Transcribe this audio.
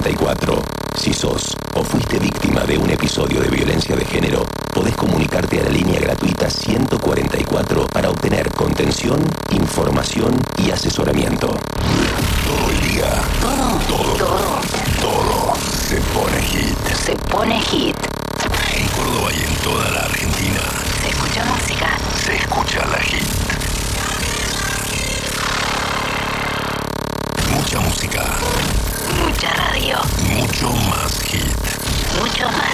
144. Si sos o fuiste víctima de un episodio de violencia de género, podés comunicarte a la línea gratuita 144 para obtener contención, información y asesoramiento. Todo el día. Todo se pone hit. Se pone hit. En Córdoba y en toda la Argentina. Se escucha música. Se escucha la hit. Mucha música. Mucha radio. Mucho más hit. Mucho más.